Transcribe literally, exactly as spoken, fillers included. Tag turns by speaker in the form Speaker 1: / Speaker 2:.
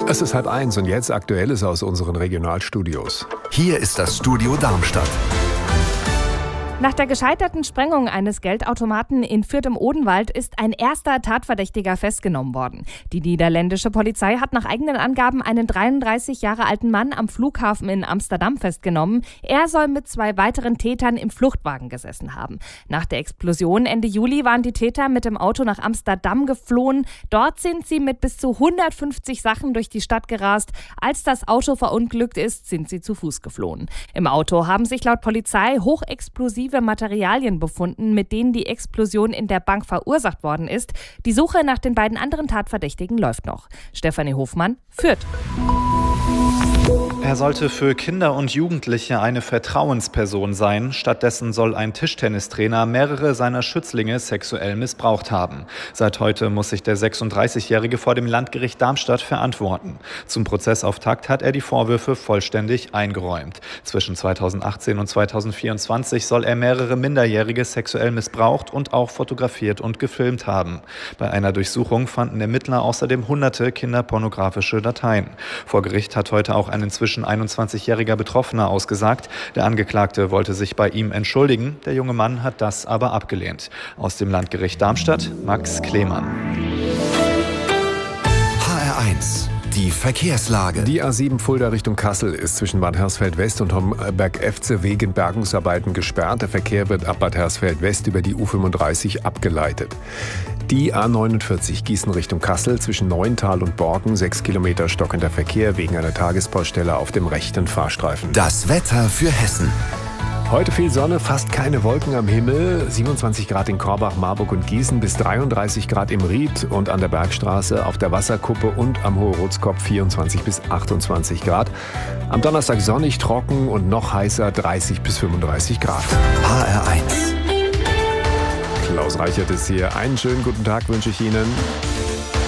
Speaker 1: Es ist halb eins und jetzt Aktuelles aus unseren Regionalstudios.
Speaker 2: Hier ist das Studio Darmstadt.
Speaker 3: Nach der gescheiterten Sprengung eines Geldautomaten in Fürth im Odenwald ist ein erster Tatverdächtiger festgenommen worden. Die niederländische Polizei hat nach eigenen Angaben einen dreiunddreißig Jahre alten Mann am Flughafen in Amsterdam festgenommen. Er soll mit zwei weiteren Tätern im Fluchtwagen gesessen haben. Nach der Explosion Ende Juli waren die Täter mit dem Auto nach Amsterdam geflohen. Dort sind sie mit bis zu hundertfünfzig Sachen durch die Stadt gerast. Als das Auto verunglückt ist, sind sie zu Fuß geflohen. Im Auto haben sich laut Polizei hochexplosive Materialien befunden, mit denen die Explosion in der Bank verursacht worden ist. Die Suche nach den beiden anderen Tatverdächtigen läuft noch. Stefanie Hofmann, Fürth.
Speaker 4: Er sollte für Kinder und Jugendliche eine Vertrauensperson sein. Stattdessen soll ein Tischtennistrainer mehrere seiner Schützlinge sexuell missbraucht haben. Seit heute muss sich der sechsunddreißigjährige vor dem Landgericht Darmstadt verantworten. Zum Prozessauftakt hat er die Vorwürfe vollständig eingeräumt. Zwischen zweitausendachtzehn und zweitausendvierundzwanzig soll er mehrere Minderjährige sexuell missbraucht und auch fotografiert und gefilmt haben. Bei einer Durchsuchung fanden Ermittler außerdem hunderte kinderpornografische Dateien. Vor Gericht hat heute auch ein inzwischen einundzwanzigjähriger Betroffener ausgesagt. Der Angeklagte wollte sich bei ihm entschuldigen. Der junge Mann hat das aber abgelehnt. Aus dem Landgericht Darmstadt, Max Klemann.
Speaker 2: H R eins. Die Verkehrslage.
Speaker 1: Die A sieben Fulda Richtung Kassel ist zwischen Bad Hersfeld West und Homberg-Efze wegen Bergungsarbeiten gesperrt. Der Verkehr wird ab Bad Hersfeld West über die U fünfunddreißig abgeleitet. Die A neunundvierzig Gießen Richtung Kassel zwischen Neuental und Borken, sechs Kilometer stockender Verkehr wegen einer Tagesbaustelle auf dem rechten Fahrstreifen.
Speaker 2: Das Wetter für Hessen.
Speaker 1: Heute viel Sonne, fast keine Wolken am Himmel. siebenundzwanzig Grad in Korbach, Marburg und Gießen, bis dreiunddreißig Grad im Ried und an der Bergstraße, auf der Wasserkuppe und am Hohe-Rotskopf vierundzwanzig bis achtundzwanzig Grad. Am Donnerstag sonnig, trocken und noch heißer, dreißig bis fünfunddreißig Grad.
Speaker 2: H R eins.
Speaker 1: Klaus Reichert ist hier. Einen schönen guten Tag wünsche ich Ihnen.